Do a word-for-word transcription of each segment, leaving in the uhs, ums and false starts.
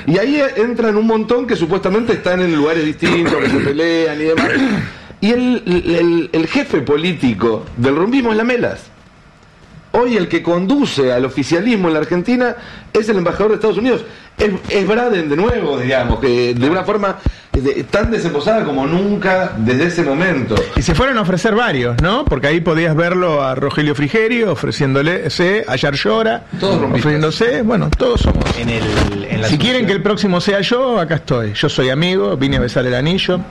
Y ahí entran un montón que supuestamente están en lugares distintos, que se pelean y demás. Y el, el, el jefe político del rumbismo es Lamelas. Hoy el que conduce al oficialismo en la Argentina es el embajador de Estados Unidos. Es, es Braden de nuevo, digamos, que de una forma de, tan desemposada como nunca desde ese momento. Y se fueron a ofrecer varios, ¿no? Porque ahí podías verlo a Rogelio Frigerio ofreciéndole, a Yar Llora, ofreciéndose. Bueno, todos somos. En el, en la si quieren que el próximo sea yo, acá estoy. Yo soy amigo, vine a besar el anillo.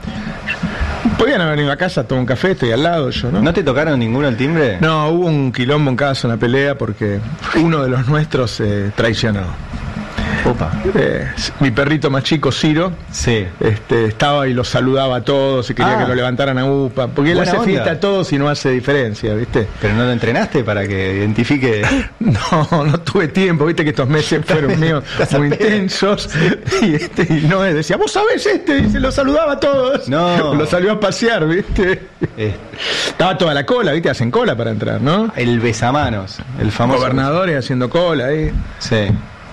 Podían haber venido a casa, tomar un café, estoy al lado yo, ¿no? ¿No te tocaron ninguno el timbre? No, hubo un quilombo en casa, una pelea, porque uno de los nuestros se eh, traicionó. Opa. Eh, mi perrito más chico, Ciro, sí. este, estaba y los saludaba a todos y quería ah. que lo levantaran a UPA, porque él hace onda. Fiesta a todos y no hace diferencia, ¿viste? ¿Pero no lo entrenaste para que identifique? No, no tuve tiempo, viste que estos meses fueron míos muy intensos. Y, este, y no decía, vos sabés este, y se lo saludaba a todos. No. Lo salió a pasear, ¿viste? Eh. Estaba toda la cola, ¿viste? Hacen cola para entrar, ¿no? El besamanos, el famoso. Gobernadores haciendo cola ahí. Sí.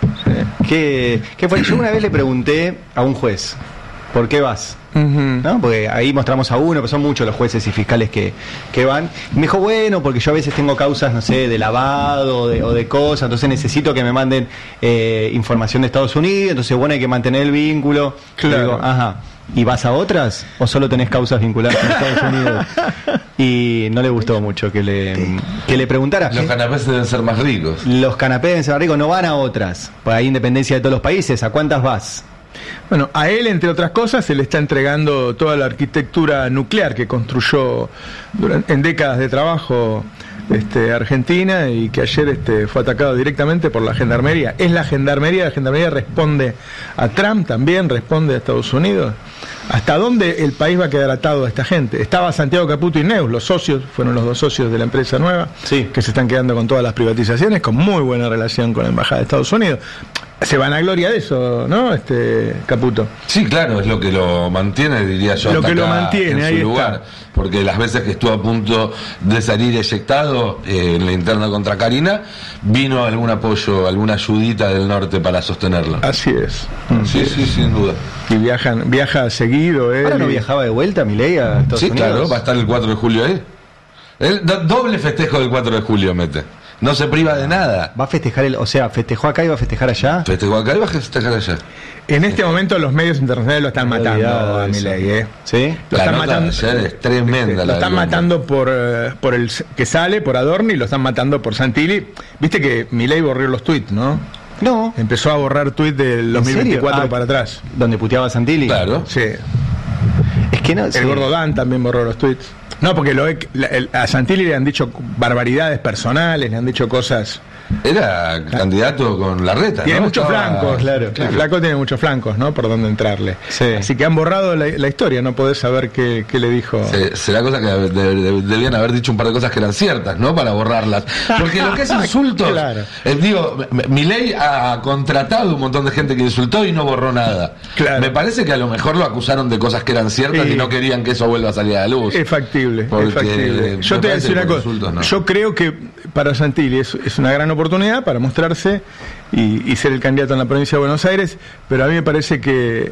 ¿Qué, ¿Qué fue? Yo una vez le pregunté a un juez, ¿por qué vas? Uh-huh. ¿No? Porque ahí mostramos a uno, pero son muchos los jueces y fiscales que, que van. Y me dijo, bueno, porque yo a veces tengo causas, no sé, de lavado o de, o de cosas, entonces necesito que me manden eh, información de Estados Unidos, entonces bueno, hay que mantener el vínculo. Claro. Digo, ajá. ¿Y vas a otras o solo tenés causas vinculadas con Estados Unidos? Y no le gustó mucho que le, que le preguntara. Los canapés deben ser más ricos. Los canapés deben ser más ricos, no van a otras. Pues hay independencia de todos los países. ¿A cuántas vas? Bueno, a él, entre otras cosas, se le está entregando toda la arquitectura nuclear que construyó durante, en décadas de trabajo este, Argentina, y que ayer este, fue atacado directamente por la Gendarmería. Es la Gendarmería, la Gendarmería responde a Trump, también responde a Estados Unidos. ¿Hasta dónde el país va a quedar atado a esta gente? Estaba Santiago Caputo y Neus, los socios, fueron los dos socios de la empresa nueva, sí. que se están quedando con todas las privatizaciones, con muy buena relación con la Embajada de Estados Unidos. Se van a gloria de eso, ¿no? Este Caputo. Sí, claro, es lo que lo mantiene, diría yo, lo hasta que acá, lo mantiene, en ahí su lugar. Está. Porque las veces que estuvo a punto de salir eyectado eh, en la interna contra Karina, vino algún apoyo, alguna ayudita del norte para sostenerlo. Así es. Sí, sí, sin duda. Y viajan, viaja seguido, ¿eh? ¿Ahora no viajaba de vuelta Milei a Estados sí, Unidos? Sí, claro, va a estar el cuatro de julio ahí. El doble festejo del cuatro de julio mete. No se priva de nada. Va a festejar, el, o sea, festejó acá y va a festejar allá. Festejó acá y va a festejar allá. En este momento los medios internacionales lo están matando a Milei, ¿eh? ¿Sí? Lo la están nota matando, es tremenda. Lo la están matando por, uh, por el que sale, por Adorni, lo están matando por Santilli. Viste que Milei borró los tweets, ¿no? No. Empezó a borrar tweets del dos mil veinticuatro ah, para atrás. ¿Donde puteaba a Santilli? Claro. Sí. Es que no. El sí. Gordo Dan también borró los tweets. No, porque lo, la, el, a Santilli le han dicho barbaridades personales, le han dicho cosas. Era candidato con Larreta, tiene ¿no? muchos Estaba... flancos, claro, claro. El flaco tiene muchos flancos, ¿no? Por dónde entrarle. Sí. Así que han borrado la, la historia, no podés saber qué, qué le dijo. Sí, será cosa que de, de, debían haber dicho un par de cosas que eran ciertas, ¿no? Para borrarlas. Porque lo que es insultos, claro. eh, digo, Milei ha contratado un montón de gente que insultó y no borró nada. Claro. Me parece que a lo mejor lo acusaron de cosas que eran ciertas y, y no querían que eso vuelva a salir a la luz. Es factible, es factible. Yo te voy a decir una cosa. Insultos, ¿no? Yo creo que para Santilli es, es una gran oportunidad para mostrarse y, y ser el candidato en la provincia de Buenos Aires, pero a mí me parece que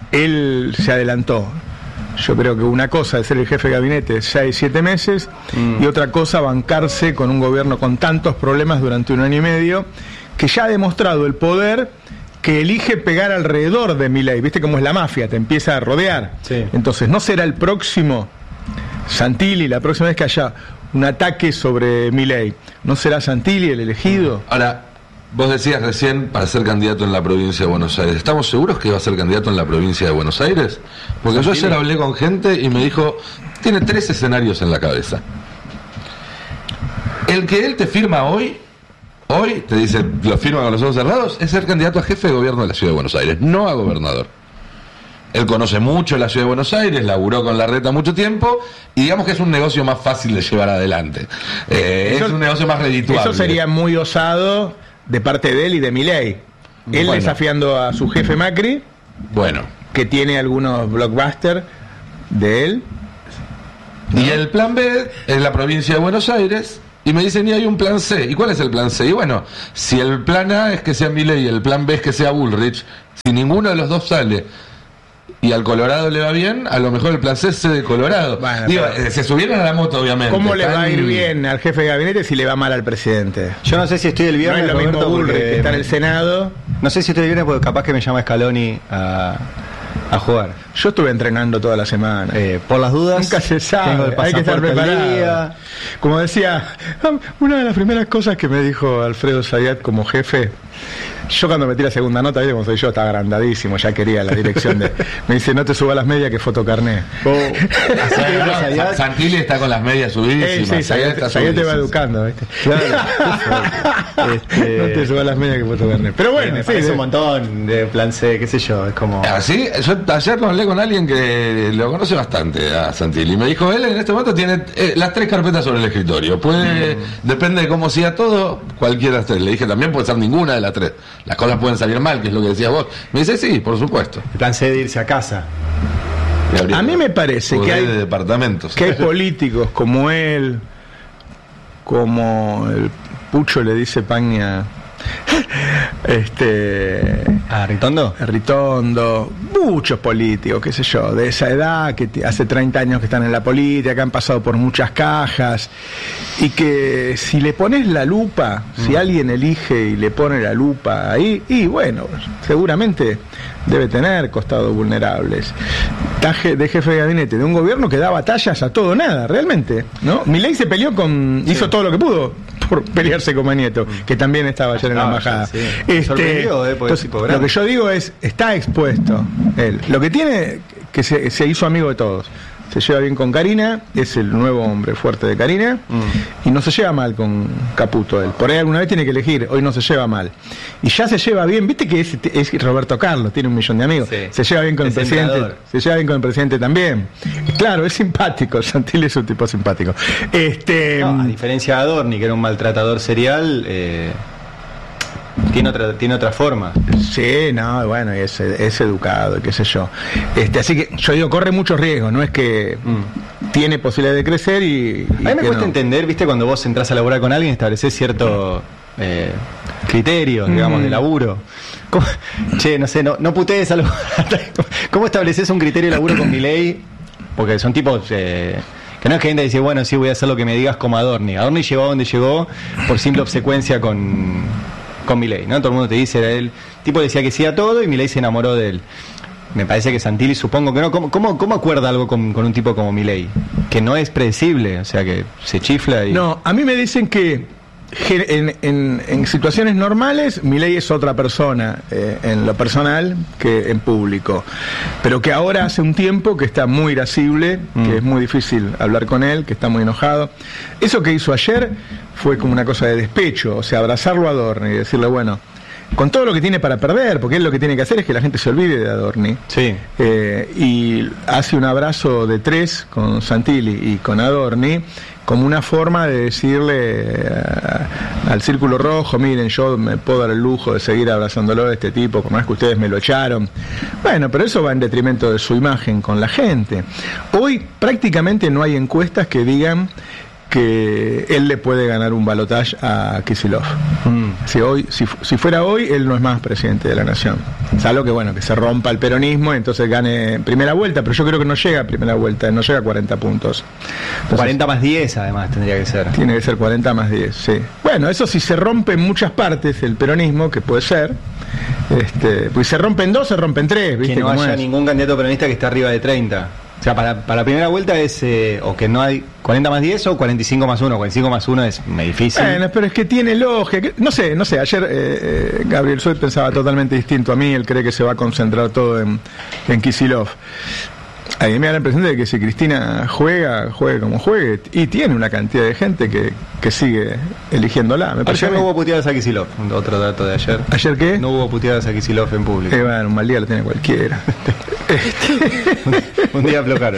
él se adelantó. Yo creo que una cosa es ser el jefe de gabinete seis, siete meses mm. y otra cosa bancarse con un gobierno con tantos problemas durante un año y medio, que ya ha demostrado el poder que elige pegar alrededor de Milei. ¿Viste cómo es la mafia? Te empieza a rodear. Sí. Entonces, ¿no será el próximo Santilli, la próxima vez que haya un ataque sobre Milei, no será Santilli el elegido? Ahora, vos decías recién para ser candidato en la provincia de Buenos Aires. ¿Estamos seguros que va a ser candidato en la provincia de Buenos Aires? Porque Santilli. Yo ayer hablé con gente y me dijo, tiene tres escenarios en la cabeza. El que él te firma hoy, hoy te dice, lo firma con los ojos cerrados, es ser candidato a jefe de gobierno de la ciudad de Buenos Aires, no a gobernador. Él conoce mucho la ciudad de Buenos Aires, laburó con Larreta mucho tiempo, y digamos que es un negocio más fácil de llevar adelante. Eh, eso, es un negocio más redituable. Eso sería muy osado de parte de él y de Milei. Él bueno. desafiando a su jefe Macri, bueno, que tiene algunos blockbusters de él. ¿No? Y el plan B es la provincia de Buenos Aires. Y me dicen, y hay un plan C. ¿Y cuál es el plan C? Y bueno, si el plan A es que sea Milei y el plan B es que sea Bullrich, si ninguno de los dos sale y al Colorado le va bien, a lo mejor el plan C es de Colorado. Bueno, Digo, pero, se subieron a la moto, obviamente. ¿Cómo le va a ir bien al jefe de gabinete si le va mal al presidente? Yo no sé si estoy el viernes, no es lo Roberto, mismo Bullrich, que está en el Senado. No sé si estoy el viernes porque capaz que me llama Scaloni a, a jugar. Yo estuve entrenando toda la semana. Eh, por las dudas. Nunca se sabe, hay que estar preparado. Como decía, una de las primeras cosas que me dijo Alfredo Zayat como jefe, yo cuando metí la segunda nota, ¿viste cómo soy yo? Estaba agrandadísimo, ya quería la dirección de... Me dice, no te subas las medias que fotocarné. Oh. no, Santilli está con las medias subidísimas. Eh, sí, Zayat te va educando, ¿viste? Claro. este... No te subas las medias que fotocarné. Pero bueno, sí, es de... un montón de plan C, qué sé yo, es como... Así, yo ayer lo hablé con alguien que lo conoce bastante a Santilli. Me dijo, él en este momento tiene eh, las tres carpetas sobre el escritorio. Puede, mm. depende de cómo sea todo, cualquiera de las tres. Le dije, también puede ser ninguna de las tres. Las cosas pueden salir mal, que es lo que decías vos. Me dice, sí, por supuesto. El plan C de irse a casa. A mí me parece que hay, de departamentos. que hay políticos como él, como el Pucho le dice Pagnia, este ¿a Ritondo? Ritondo, muchos políticos, qué sé yo, de esa edad, que t- hace treinta años que están en la política, que han pasado por muchas cajas, y que si le pones la lupa, mm. si alguien elige y le pone la lupa ahí, y bueno, seguramente debe tener costados vulnerables. Taje de jefe de gabinete de un gobierno que da batallas a todo o nada, realmente, ¿no? Milei se peleó con, sí. hizo todo lo que pudo por pelearse con Manieto, que también estaba ayer en la embajada. Sí. Este, eh, entonces, lo que yo digo es, está expuesto él. Lo que tiene, que se, se hizo amigo de todos. Se lleva bien con Karina, es el nuevo hombre fuerte de Karina, mm. y no se lleva mal con Caputo él. Por ahí alguna vez tiene que elegir, hoy no se lleva mal. Y ya se lleva bien, viste que es, es Roberto Carlos, tiene un millón de amigos. Sí. Se lleva bien con es el presidente, entrador. Se lleva bien con el presidente también. Claro, es simpático, Santilli es un tipo simpático. Este, no, a diferencia de Adorni, que era un maltratador serial, eh... Tiene otra, tiene otra forma. Sí, no, bueno, es, es educado, qué sé yo. Este, así que yo digo, corre muchos riesgos, no es que mm. tiene posibilidad de crecer y. y a mí me cuesta no. entender, viste, cuando vos entras a laburar con alguien, establecer cierto eh, criterio, digamos, mm. de laburo. ¿Cómo? Che, no sé, no, no putees algo. ¿Cómo estableces un criterio de laburo con Milei? Porque son tipos. Eh, Que no es que gente dice, bueno, sí, voy a hacer lo que me digas como Adorni. Adorni llegó a donde llegó por simple obsecuencia con, con Milei, ¿no? Todo el mundo te dice, era él. El tipo decía que sí a todo y Milei se enamoró de él. Me parece que Santilli, supongo que no. ¿Cómo, cómo, cómo acuerda algo con, con un tipo como Milei? Que no es predecible, o sea, que se chifla y... No, a mí me dicen que En, en, en situaciones normales Milei es otra persona eh, en lo personal que en público, pero que ahora hace un tiempo que está muy irascible, mm. que es muy difícil hablar con él, que está muy enojado. Eso que hizo ayer fue como una cosa de despecho, o sea, abrazarlo a Adorni y decirle, bueno, con todo lo que tiene para perder, porque él lo que tiene que hacer es que la gente se olvide de Adorni. Sí. Eh, y hace un abrazo de tres con Santilli y con Adorni, como una forma de decirle uh, al Círculo Rojo, miren, yo me puedo dar el lujo de seguir abrazándolo a este tipo, por más que ustedes me lo echaron. Bueno, pero eso va en detrimento de su imagen con la gente. Hoy prácticamente no hay encuestas que digan que él le puede ganar un balotaje a Kicillof. Mm. Si hoy, si, si fuera hoy, él no es más presidente de la nación. Salvo que bueno, que se rompa el peronismo y entonces gane primera vuelta, pero yo creo que no llega a primera vuelta, no llega a cuarenta puntos. Entonces, cuarenta más diez además tendría que ser. Tiene que ser cuarenta más diez, sí. Bueno, eso si se rompe en muchas partes el peronismo, que puede ser, este, pues se rompen dos, se rompen tres, ¿viste? Que no haya es? ningún candidato peronista que esté arriba de treinta. O sea, para, para la primera vuelta es eh, o que no hay cuarenta más diez o cuarenta y cinco más uno. cuarenta y cinco más uno es muy difícil. Bueno, pero es que tiene lógica. No sé, no sé. Ayer eh, eh, Gabriel Suet pensaba totalmente distinto a mí. Él cree que se va a concentrar todo en, en Kicillof. A mí me da la impresión de que si Cristina juega, juegue como juegue, y tiene una cantidad de gente que, que sigue eligiéndola. Me ayer no hubo puteadas a Kicillof, otro dato de ayer. ¿Ayer qué? No hubo puteadas a Kicillof en público. Eh, bueno, un mal día lo tiene cualquiera. un, un día aflojaron.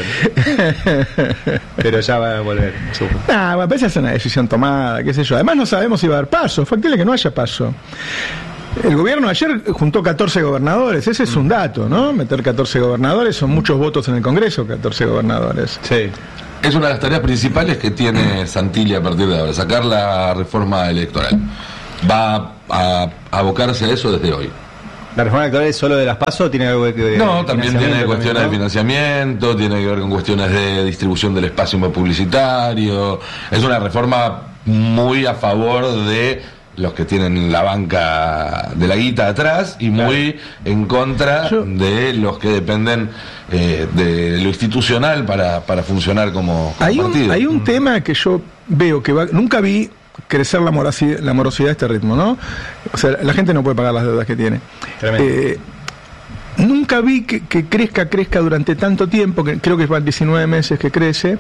Pero ya va a volver. Ah, me parece que es una decisión tomada, qué sé yo. Además no sabemos si va a haber paso, es factible que no haya paso. El gobierno ayer juntó catorce gobernadores, ese es un dato, ¿no? Meter catorce gobernadores, son muchos votos en el Congreso, catorce gobernadores. Sí. Es una de las tareas principales que tiene Santilli a partir de ahora, sacar la reforma electoral. Va a, a abocarse a eso desde hoy. ¿La reforma electoral es solo de las PASO o tiene algo que ver? No, también tiene cuestiones ¿no? de financiamiento, tiene que ver con cuestiones de distribución del espacio publicitario. Es una reforma muy a favor de los que tienen la banca de la guita atrás y muy claro. en contra Yo... de los que dependen eh, de lo institucional para, para funcionar como, como hay partido. Un, hay un mm. tema que yo veo que va, nunca vi crecer la morosidad, la morosidad a este ritmo, ¿no? O sea, la gente no puede pagar las deudas que tiene. Eh, nunca vi que, que crezca, crezca durante tanto tiempo, que creo que van diecinueve meses que crece,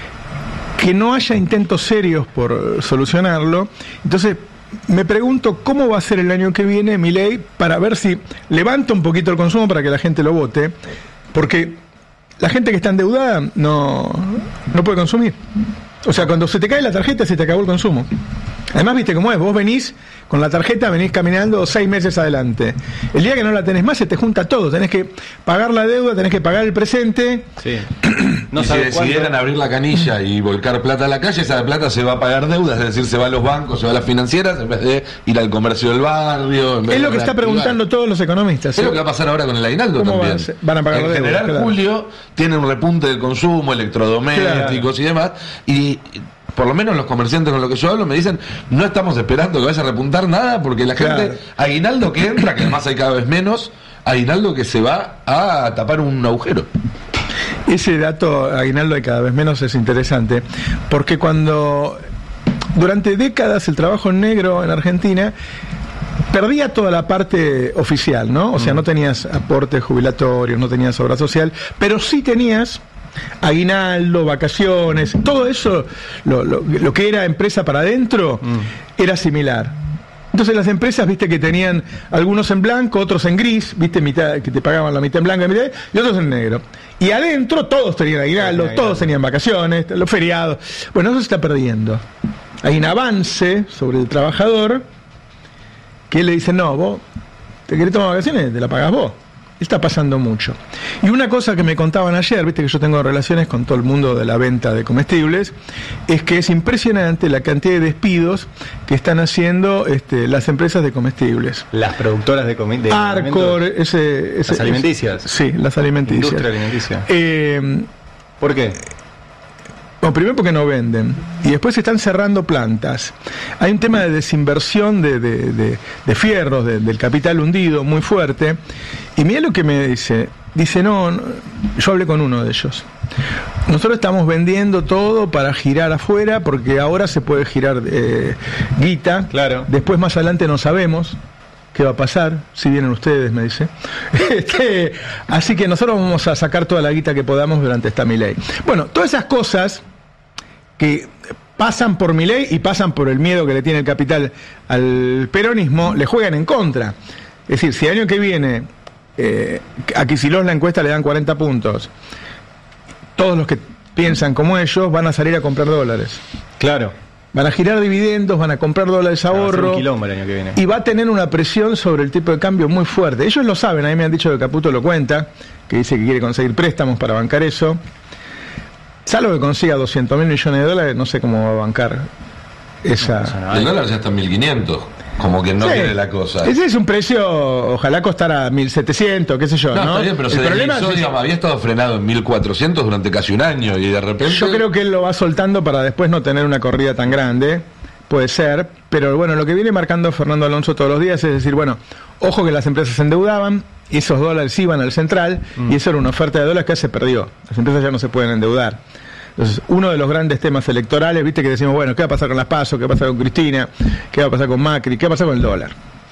que no haya intentos serios por solucionarlo. Entonces, me pregunto cómo va a ser el año que viene Milei para ver si levanta un poquito el consumo para que la gente lo vote, porque la gente que está endeudada no, no puede consumir. O sea, cuando se te cae la tarjeta se te acabó el consumo. Además, viste cómo es, vos venís con la tarjeta, venís caminando seis meses adelante. El día que no la tenés más se te junta todo, tenés que pagar la deuda, tenés que pagar el presente. Sí. No y si decidieran cuánto... abrir la canilla y volcar plata a la calle, esa plata se va a pagar deudas, es decir, se va a los bancos, se va a las financieras, en vez de ir al comercio del barrio. En vez es lo de que está preguntando todos los economistas. Es ¿sí? lo que va a pasar ahora con el aguinaldo también. Van a pagar en la general, deuda, claro. julio tiene un repunte del consumo, electrodomésticos claro. y demás, y por lo menos los comerciantes con los que yo hablo me dicen, no estamos esperando que vaya a repuntar nada, porque la claro. gente, aguinaldo que entra, que además hay cada vez menos, aguinaldo que se va a tapar un agujero. Ese dato, aguinaldo hay cada vez menos, es interesante, porque cuando durante décadas el trabajo en negro en Argentina perdía toda la parte oficial, ¿no? O sea, no tenías aportes jubilatorios, no tenías obra social, pero sí tenías aguinaldo, vacaciones, todo eso, lo, lo, lo que era empresa para adentro, mm. era similar. Entonces las empresas, viste, que tenían algunos en blanco, otros en gris, viste, mitad, que te pagaban la mitad en blanco mitad, y otros en negro. Y adentro todos tenían aguinaldo, todos tenían vacaciones, los feriados. Bueno, eso se está perdiendo. Hay un avance sobre el trabajador que le dice, no, vos te querés tomar vacaciones, te la pagás vos. Está pasando mucho. Y una cosa que me contaban ayer, viste que yo tengo relaciones con todo el mundo de la venta de comestibles, es que es impresionante la cantidad de despidos que están haciendo este, las empresas de comestibles. Las productoras de comestibles. Arcor, ese, ese, las alimenticias. Ese, sí, las alimenticias. Industria alimenticia. Eh, ¿Por qué? Bueno, primero porque no venden, y después se están cerrando plantas. Hay un tema de desinversión de, de, de, de fierros, de, del capital hundido muy fuerte. Y mira lo que me dice. Dice, no, no, yo hablé con uno de ellos. Nosotros estamos vendiendo todo para girar afuera, porque ahora se puede girar eh, guita. Claro. Después, más adelante, no sabemos qué va a pasar, si vienen ustedes, me dice. Este, así que nosotros vamos a sacar toda la guita que podamos durante esta Milei. Bueno, todas esas cosas que pasan por Milei y pasan por el miedo que le tiene el capital al peronismo, le juegan en contra. Es decir, si el año que viene eh, a Kicillof la encuesta le dan cuarenta puntos, todos los que piensan como ellos van a salir a comprar dólares. Claro. Van a girar dividendos, van a comprar dólares ahorro. Un quilombo el año que viene. Y va a tener una presión sobre el tipo de cambio muy fuerte. Ellos lo saben, a mí me han dicho que Caputo lo cuenta, que dice que quiere conseguir préstamos para bancar eso. Salvo que consiga doscientos mil millones de dólares, no sé cómo va a bancar esa... No, el dólar ya está en mil quinientos, como que no sí. quiere la cosa. Ese es un precio, ojalá costara mil setecientos, qué sé yo, ¿no? No, está bien, pero el se problema deslizó, es, digamos, había estado frenado en mil cuatrocientos durante casi un año y de repente... Yo creo que él lo va soltando para después no tener una corrida tan grande, puede ser, pero bueno, lo que viene marcando Fernando Alonso todos los días es decir, bueno, ojo que las empresas se endeudaban, y esos dólares iban al central, mm. y eso era una oferta de dólares que se perdió. Las empresas ya no se pueden endeudar. Entonces, uno de los grandes temas electorales, viste que decimos, bueno, ¿qué va a pasar con las PASO? ¿Qué va a pasar con Cristina? ¿Qué va a pasar con Macri? ¿Qué va a pasar con el dólar?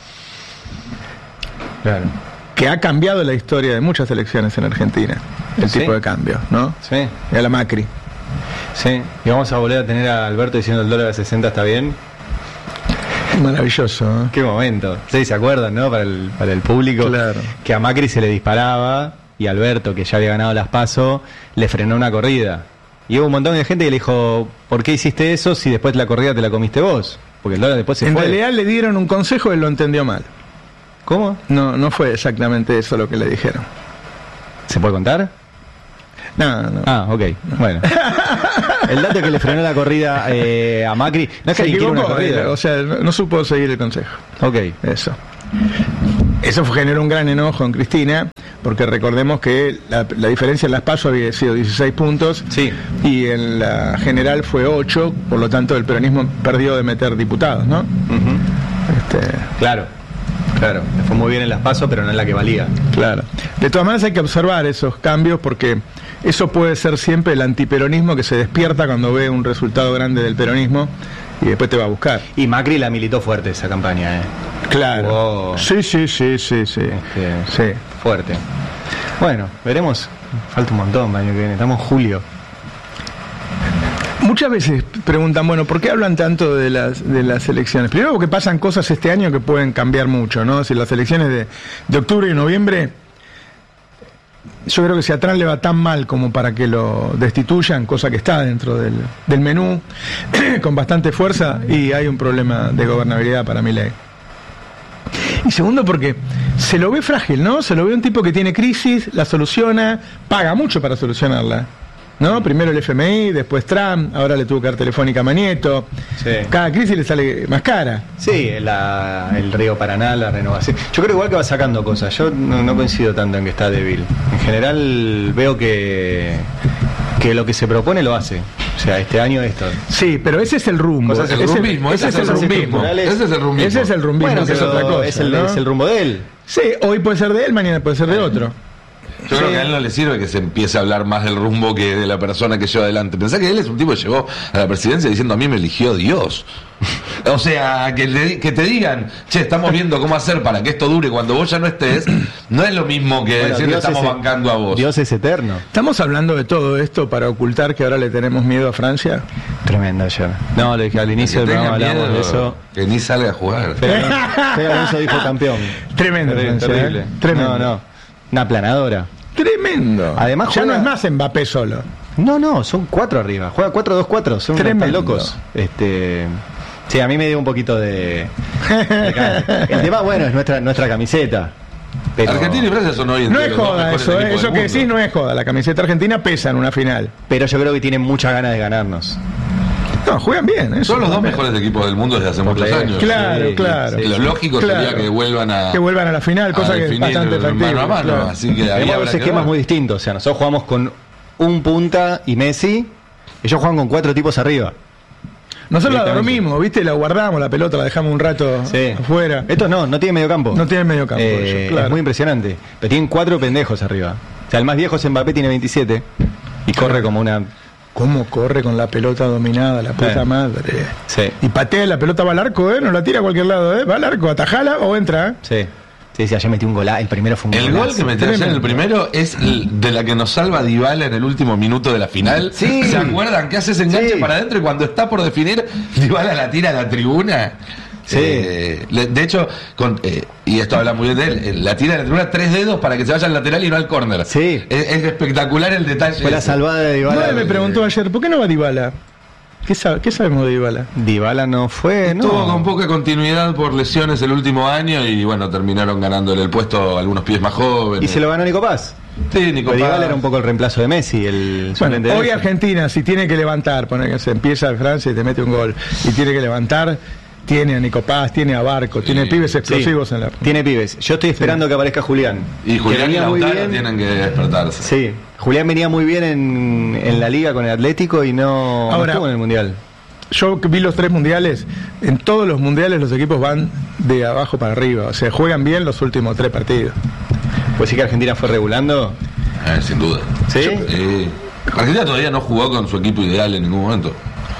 Claro. Que ha cambiado la historia de muchas elecciones en Argentina, el ¿Sí? tipo de cambio, ¿no? Sí. Y a la Macri. Sí. Y vamos a volver a tener a Alberto diciendo el dólar a sesenta está bien. Maravilloso, ¿eh? Qué momento. Sí, ¿se acuerdan, no? Para el, para el público. Claro. Que a Macri se le disparaba y Alberto, que ya había ganado las PASO, le frenó una corrida. Y hubo un montón de gente que le dijo, ¿por qué hiciste eso si después la corrida te la comiste vos? Porque el dólar después se en fue. En realidad le dieron un consejo y él lo entendió mal. ¿Cómo? No, no fue exactamente eso lo que le dijeron. ¿Se puede contar? No, no. Ah, ok. Bueno. El dato que le frenó la corrida eh, a Macri. No es que alguien quiera una corrida. O sea, no, no supo seguir el consejo. Ok. Eso. Eso generó un gran enojo en Cristina, porque recordemos que la, la diferencia en las PASO había sido dieciséis puntos, sí, y en la general fue ocho, por lo tanto el peronismo perdió de meter diputados, ¿no? Uh-huh. Este... Claro, claro, le fue muy bien en las PASO, pero no en la que valía. Claro. De todas maneras hay que observar esos cambios, porque eso puede ser siempre el antiperonismo que se despierta cuando ve un resultado grande del peronismo y después te va a buscar. Y Macri la militó fuerte esa campaña, ¿eh? Claro. Wow. Sí, sí, sí, sí, sí. Este, sí. Fuerte. Bueno, veremos. Falta un montón el año que viene. Estamos en julio. Muchas veces preguntan, bueno, ¿por qué hablan tanto de las de las elecciones? Primero porque pasan cosas este año que pueden cambiar mucho, ¿no? Si las elecciones de, de octubre y noviembre, yo creo que si a Trump le va tan mal como para que lo destituyan, cosa que está dentro del, del menú, con bastante fuerza, y hay un problema de gobernabilidad para Milei. Y segundo porque se lo ve frágil, ¿no? Se lo ve un tipo que tiene crisis, la soluciona, paga mucho para solucionarla, ¿no? Primero el F M I, después Trump, ahora le tuvo que dar Telefónica a Manieto. Sí. Cada crisis le sale más cara. Sí, la, el Río Paraná, la renovación. Yo creo igual que va sacando cosas. Yo no, no coincido tanto en que está débil. En general veo que que lo que se propone lo hace. O sea, este año esto. Sí, pero ese es el rumbo. Ese es el rumbismo. Ese es el rumbismo. Ese es el rumbismo. Ese es el rumbismo. Bueno, que es otra cosa. Es el, ¿no? Es el rumbo de él. Sí, hoy puede ser de él, mañana puede ser de otro. Yo creo sí. que a él no le sirve que se empiece a hablar más del rumbo que de la persona que lleva adelante. Pensá que él es un tipo que llegó a la presidencia diciendo: a mí me eligió Dios. O sea, que, le, que te digan, che, estamos viendo cómo hacer para que esto dure cuando vos ya no estés, no es lo mismo que bueno, decir que estamos es, bancando a vos. Dios es eterno. ¿Estamos hablando de todo esto para ocultar que ahora le tenemos miedo a Francia? Tremendo ayer. No, le dije al inicio del programa hablamos de eso. Que ni salga a jugar. Pero Alonso dijo campeón. Tremendo, Francia, terrible. ¿eh? Tremendo. No, no. Una aplanadora. Tremendo. Además ya juega... no es más Mbappé solo. No, no, son cuatro arriba. Juega cuatro dos cuatro, son unos locos. Este, sí, a mí me dio un poquito de, de el tema, bueno, es nuestra nuestra camiseta. Pero... Argentina y Francia son hoy en No es joda eso, eh, eso que decís no es joda. La camiseta argentina pesa en una final. Pero yo creo que tienen muchas ganas de ganarnos. No, juegan bien. Eso son los dos también. mejores equipos del mundo desde hace muchos años. Claro, sí, claro. Sí, lo lógico claro. sería que vuelvan a que vuelvan a la final, cosa que es bastante factible. Mano a mano, claro. Así que tenemos dos esquemas muy distintos. O sea, nosotros jugamos con un punta y Messi, ellos juegan con cuatro tipos arriba. Nosotros la dormimos, ¿viste? La guardamos, la pelota la dejamos un rato sí. afuera. Estos no, no tienen medio campo. No tienen medio campo. Eh, ellos, claro. Es muy impresionante. Pero tienen cuatro pendejos arriba. O sea, el más viejo es Mbappé, tiene veintisiete. Y corre como una... ¿Cómo corre con la pelota dominada, la puta sí. madre? Sí. Y patea, la pelota va al arco, ¿eh? No la tira a cualquier lado, ¿eh? Va al arco, atajala o entra, ¿eh? Sí. Sí, sí, ayer metí un golazo. El primero fue un El golazo. gol que metió ayer en el primero es el de la que nos salva Dybala en el último minuto de la final. Sí. ¿Se acuerdan que hace ese enganche sí. para adentro y cuando está por definir, Dybala la tira a la tribuna? Sí. Eh, de hecho, con, eh, y esto habla muy bien de él, la tira de la tribuna tres dedos para que se vaya al lateral y no al córner. Sí. Es, es espectacular el detalle. Fue la salvada de Dybala. No, me preguntó ayer, ¿por qué no va Dybala? ¿Qué, sabe, ¿Qué sabemos de Dybala? Dybala no fue, ¿no? Estuvo con poca continuidad por lesiones el último año y bueno, terminaron ganándole el puesto a algunos pies más jóvenes. ¿Y se lo ganó Nico Paz? Sí, Nico Paz. Dybala era un poco el reemplazo de Messi, el bueno, de hoy Argentina, si tiene que levantar, poner que se empieza en Francia y te mete un gol, y tiene que levantar, tiene a Nico Paz, tiene a Barco, sí, tiene pibes explosivos sí, en la... Tiene pibes. Yo estoy esperando sí. que aparezca Julián. Y Julián y Lautaro tienen que despertarse. Sí, Julián venía muy bien en, en la liga con el Atlético y no, Ahora, no estuvo en el Mundial. Yo vi los tres mundiales, en todos los mundiales los equipos van de abajo para arriba, o sea, juegan bien los últimos tres partidos. Pues sí que Argentina fue regulando. Eh, sin duda. ¿Sí? Eh, Argentina todavía no jugó con su equipo ideal en ningún momento.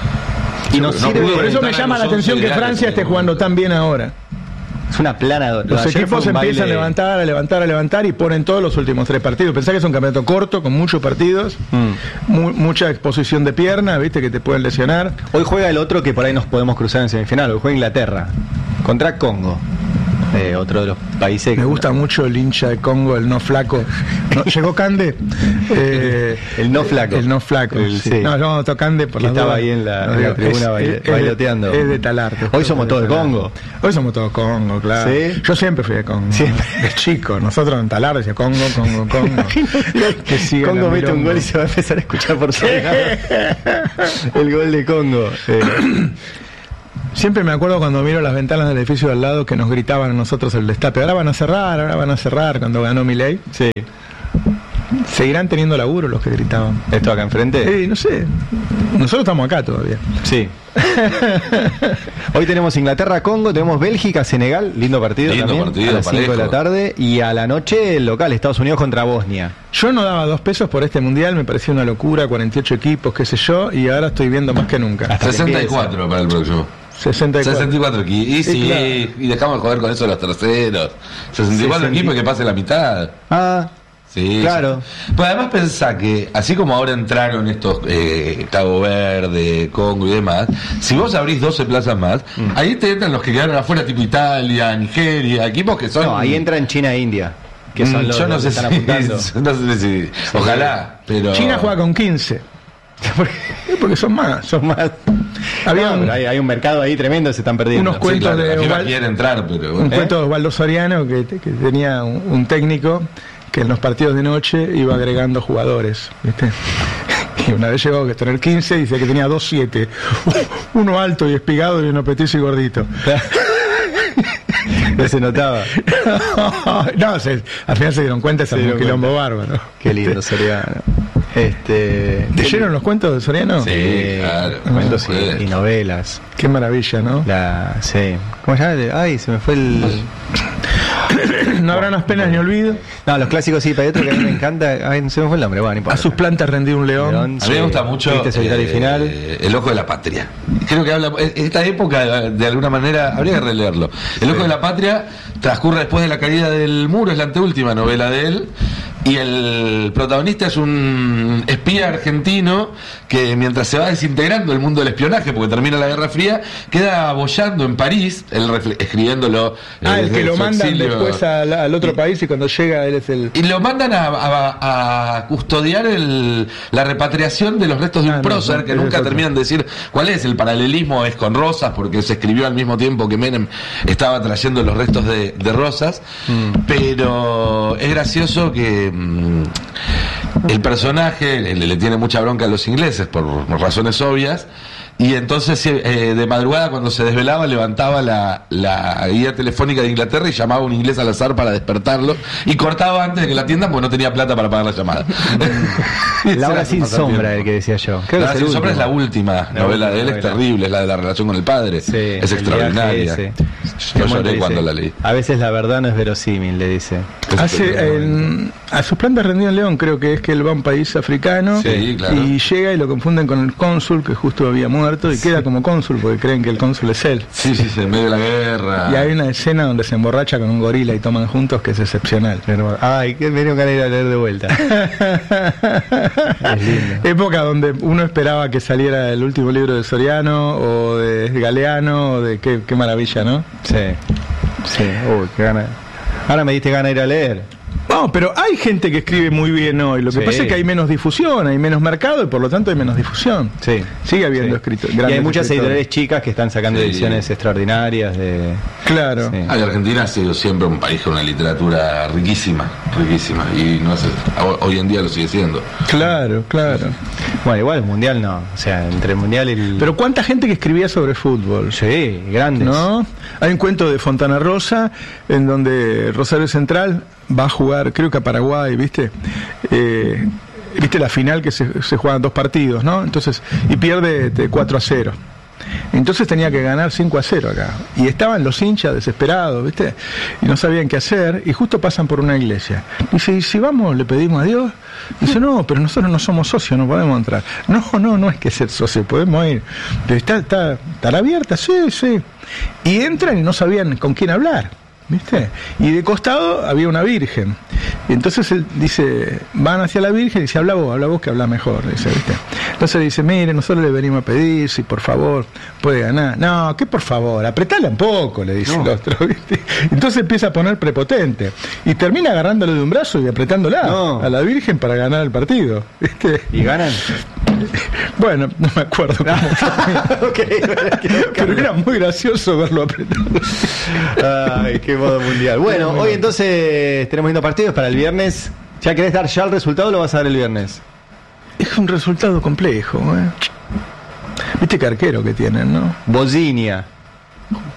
Y no sirve, no por eso me llama la atención que Francia esté jugando tan bien ahora. Es una plana. Los equipos empiezan a levantar, a levantar, a levantar y ponen todos los últimos tres partidos. Pensá que es un campeonato corto, con muchos partidos, mm. mu mucha exposición de pierna, viste, que te pueden lesionar. Hoy juega el otro que por ahí nos podemos cruzar en semifinal. Hoy juega Inglaterra contra Congo. Eh, otro de los países. Me gusta no. mucho el hincha de Congo, el no flaco. ¿No? ¿Llegó Cande? Eh, el no flaco. El no flaco. El, sí. Sí. No, yo no Cande por la duda. Estaba ahí en la, no, en la tribuna es, baile, es, bailoteando. Es de talarte. Hoy somos todos de Congo. Hoy somos todos Congo, claro. ¿Sí? Yo siempre fui de Congo. Siempre. De chico. Nosotros en Talar decía Congo, Congo, Congo. que Congo mete un gol y se va a empezar a escuchar por todos lados. El gol de Congo. Eh. Siempre me acuerdo cuando miro las ventanas del edificio de al lado que nos gritaban a nosotros el destape. Ahora van a cerrar, ahora van a cerrar, cuando ganó Milei. Sí. ¿Seguirán teniendo laburo los que gritaban? ¿Esto acá enfrente? Sí, no sé. Nosotros estamos acá todavía. Sí. Hoy tenemos Inglaterra-Congo, tenemos Bélgica-Senegal, lindo partido lindo también, partido, a las cinco de la tarde, y a la noche el local, Estados Unidos contra Bosnia. Yo no daba dos pesos por este mundial, me parecía una locura, cuarenta y ocho equipos, qué sé yo, y ahora estoy viendo más que nunca. Hasta sesenta y cuatro para el próximo. sesenta y cuatro. sesenta y cuatro equipos. Y sí, sí, claro. Y dejamos de joder con eso los terceros. sesenta y cuatro equipos y que pase la mitad. Ah, sí, claro. Sí. Pues además pensá que, así como ahora entraron estos eh, Cabo Verde, Congo y demás, si vos abrís doce plazas más, mm. ahí te entran los que quedaron afuera, tipo Italia, Nigeria, equipos que son... No, ahí entran China e India. Que son los, yo no los sé que están si, apuntando. No sé si... Ojalá, pero... China juega con quince. Porque son más. Son más. Había no, un, hay, hay un mercado ahí tremendo, se están perdiendo. Unos cuentos sí, claro, de Osval... quiere entrar, pero... Un ¿eh? cuento de Osvaldo Soriano que, que tenía un, un técnico que en los partidos de noche iba agregando jugadores, ¿viste? Y una vez llegó a tener quince y dice que tenía dos siete. Uno alto y espigado y uno petizo y gordito. No se notaba. No, se, al final se dieron cuenta, es un quilombo bárbaro. Qué lindo Soriano. Este, ¿Leyeron los cuentos de Soriano? Sí, eh, claro. Cuentos y, y novelas. Qué maravilla, ¿no? La, sí. ¿Cómo se llama? Ay, se me fue el... No habrá unas penas ni olvido. No, los clásicos sí, pero hay otro que a mí me encanta. Ay, no se me fue el nombre. Bueno, a sus plantas rendió un león. león a mí me gusta mucho eh, final. El Ojo de la Patria. Creo que habla. Esta época, de alguna manera, habría que releerlo. El Ojo sí. de la Patria transcurre después de la caída del muro, es la anteúltima novela de él. Y el protagonista es un espía argentino que, mientras se va desintegrando el mundo del espionaje, porque termina la Guerra Fría, queda boyando en París, él escribiéndolo. Ah, eh, el que lo mandan exilio. después al, al otro y, país y cuando llega él es el... Y lo mandan a, a, a custodiar el, la repatriación de los restos de un ah, prócer, no, que nunca terminan de decir cuál es. El paralelismo es con Rosas, porque se escribió al mismo tiempo que Menem estaba trayendo los restos de, de Rosas, mm. pero es gracioso que el personaje le, le tiene mucha bronca a los ingleses por, por razones obvias, y entonces eh, de madrugada cuando se desvelaba levantaba la, la guía telefónica de Inglaterra y llamaba a un inglés al azar para despertarlo y cortaba antes de que la atiendan porque no tenía plata para pagar la llamada. La hora sin sombra, el que decía yo. Creo la hora sin sombra es la última la novela de él, novela. Es terrible, es la de la relación con el padre, sí, es extraordinaria. Yo lloré cuando la leí. A veces la verdad no es verosímil, le dice. Hace el, a sus plantas rendió en León, creo que es que él va a un país africano, sí, claro. Y llega y lo confunden con el cónsul que justo había muerto y sí. Queda como cónsul porque creen que el cónsul es él. Sí, sí, sí, en medio de la guerra. Y hay una escena donde se emborracha con un gorila y toman juntos que es excepcional. Pero, ay, que me dio ganas de ir a leer de vuelta. Es lindo. Época donde uno esperaba que saliera el último libro de Soriano o de Galeano o de qué, qué maravilla, ¿no? Sí, sí, uy, qué gana. Ahora me diste ganas de ir a leer. No, pero hay gente que escribe muy bien hoy. Lo que sí. pasa es que hay menos difusión, hay menos mercado y por lo tanto hay menos difusión. Sí. Sigue habiendo sí. escritores. Y hay muchas editoriales chicas que están sacando sí. ediciones extraordinarias de. Claro. Sí. Ah, Argentina ha sido siempre un país con una literatura riquísima, riquísima. Y no sé, hoy en día lo sigue siendo. Claro, claro. Bueno, igual el mundial no. O sea, entre el mundial y el. Pero cuánta gente que escribía sobre fútbol. Sí, grandes. ¿No? Hay un cuento de Fontana Rosa en donde Rosario Central va a jugar, creo que a Paraguay, ¿viste? Eh, ¿Viste la final que se, se juegan dos partidos, ¿no? Entonces, y pierde de cuatro a cero. Entonces tenía que ganar cinco a cero acá. Y estaban los hinchas desesperados, ¿viste? Y no sabían qué hacer. Y justo pasan por una iglesia. Dice, ¿y si vamos, le pedimos a Dios? Dice, no, pero nosotros no somos socios, no podemos entrar. No, no, no es que ser socio, podemos ir. ¿Está, está, está abierta? Sí, sí. Y entran y no sabían con quién hablar, ¿viste? Y de costado había una virgen. Y entonces él dice, van hacia la virgen y dice, habla vos, habla vos que habla mejor, dice, ¿viste? Entonces dice, mire, nosotros le venimos a pedir si por favor puede ganar. No, que por favor, apretala un poco, le dice no. el otro, ¿viste? Entonces empieza a poner prepotente y termina agarrándole de un brazo y apretándola no. a la virgen para ganar el partido, ¿viste? ¿Y ganan? Bueno, no me acuerdo cómo okay, pero era muy gracioso verlo apretado. Ay, qué modo mundial. Bueno, hoy entonces tenemos lindo partidos para el viernes. ¿Ya querés dar ya el resultado o lo vas a dar el viernes? Es un resultado complejo, ¿eh? Viste qué arquero que tienen, ¿no? Bosinia.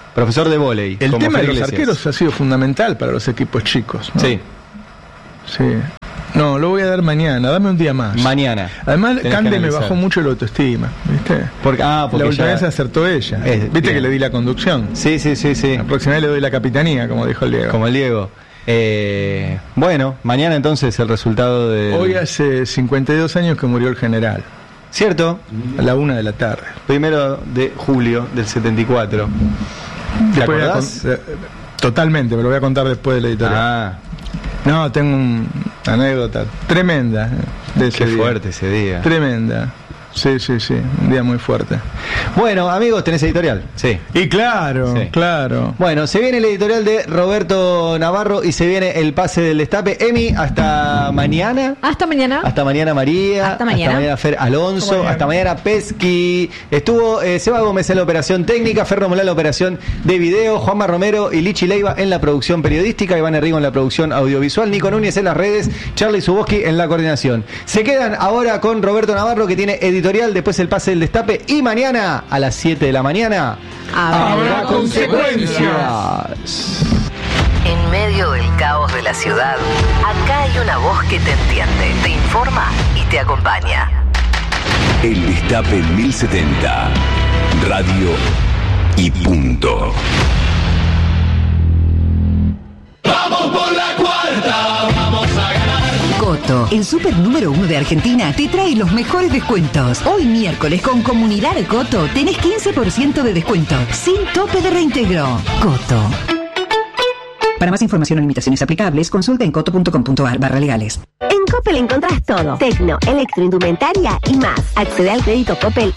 Profesor de vóley. El como tema Fer de los Iglesias. arqueros ha sido fundamental para los equipos chicos, ¿no? Sí. Sí. No, lo voy a dar mañana, dame un día más. Mañana. Además, Tenés Cande que me analizar. bajó mucho la autoestima, ¿viste? Porque, ah, porque la última ya- vez acertó ella. Es- ¿Viste bien. que le di la conducción? Sí, sí, sí, sí. La próxima vez le doy la capitanía, como dijo el Diego. Como el Diego. Eh, bueno, mañana entonces el resultado de... Hoy hace cincuenta y dos años que murió el general, ¿Cierto? a la una de la tarde. Primero de julio del setenta y cuatro. ¿Te Después voy a acordás? con- eh, Totalmente, me lo voy a contar después de la editorial. Ah, No, tengo una anécdota tremenda eh, de ese qué día. fuerte ese día. Tremenda. Sí, sí, sí, un día muy fuerte. Bueno, amigos, tenés editorial. Sí. Y claro, Sí. claro. Bueno, se viene el editorial de Roberto Navarro y se viene el pase del destape. Emi, hasta mañana. Hasta mañana. Hasta mañana María. Hasta mañana. Fer Alonso. Hasta Hasta mañana Pesqui. Estuvo eh, Seba Gómez en la operación técnica, Fer Romolá en la operación de video, Juanma Romero y Lichi Leiva en la producción periodística, Iván Herrigo en la producción audiovisual, Nico Núñez en las redes, Charlie Zuboski en la coordinación. Se quedan ahora con Roberto Navarro, que tiene editorial, después el pase del destape, y mañana a las siete de la mañana Habrá consecuencias. En medio del caos de la ciudad, acá hay una voz que te entiende, te informa y te acompaña. El Destape mil setenta. Radio y punto. Coto, el super número uno de Argentina, te trae los mejores descuentos. Hoy miércoles con Comunidad Coto tenés quince por ciento de descuento, sin tope de reintegro. Coto. Para más información o limitaciones aplicables, consulta en coto punto com punto ar barra legales. En Coppel encontrás todo. Tecno, electroindumentaria y más. Accede al crédito Coppel